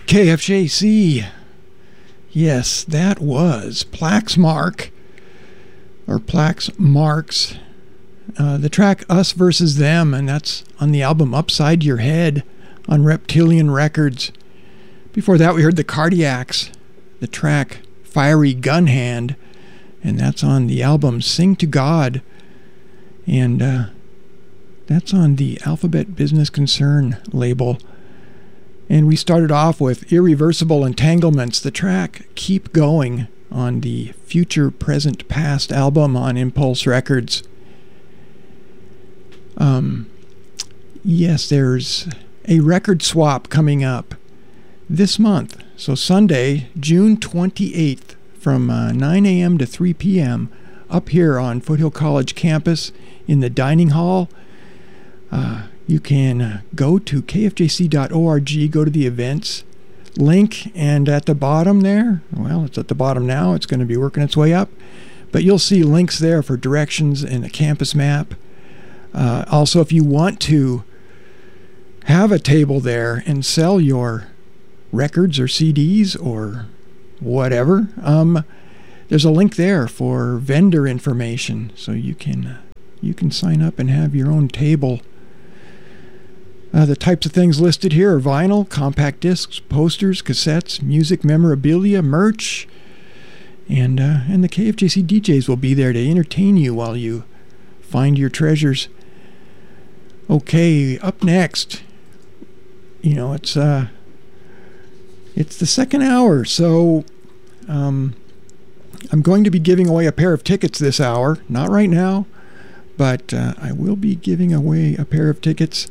KFJC. Yes, that was Plax Mark, or Plax Marks. The track Us Versus Them, and that's on the album Upside Your Head on Reptilian Records. Before that, we heard the Cardiacs, the track Fiery Gun Hand, and that's on the album Sing to God, and that's on the Alphabet Business Concern label. And we started off with Irreversible Entanglements, the track Keep Going on the Future Present Past album on Impulse Records. Yes, there's a record swap coming up this month. So Sunday, June 28th from 9 a.m. to 3 p.m. up here on Foothill College campus in the dining hall. You can go to kfjc.org, go to the events link, and at the bottom there, well, it's at the bottom now, it's going to be working its way up, but you'll see links there for directions and a campus map. Also, if you want to have a table there and sell your records or CDs or whatever, there's a link there for vendor information, so you can sign up and have your own table. The types of things listed here are vinyl, compact discs, posters, cassettes, music memorabilia, merch, and the KFJC DJs will be there to entertain you while you find your treasures. Okay, up next, it's the second hour, so I'm going to be giving away a pair of tickets this hour. Not right now, but I will be giving away a pair of tickets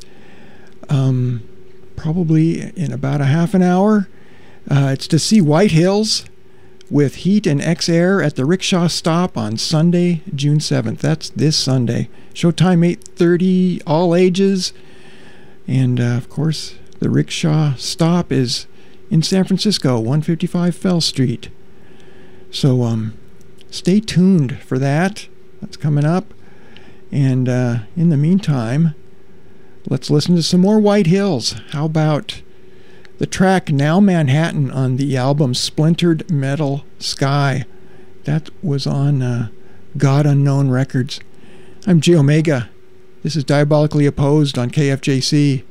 probably in about a half an hour. It's to see White Hills with Heat and X-Air at the Rickshaw Stop on Sunday, June 7th. That's this Sunday. Showtime 8:30, all ages. And, of course, the Rickshaw Stop is in San Francisco, 155 Fell Street. So stay tuned for that. That's coming up. And in the meantime, let's listen to some more White Hills. How about the track Now Manhattan on the album Splintered Metal Sky? That was on God Unknown Records. I'm J Omega. This is Diabolically Opposed on KFJC.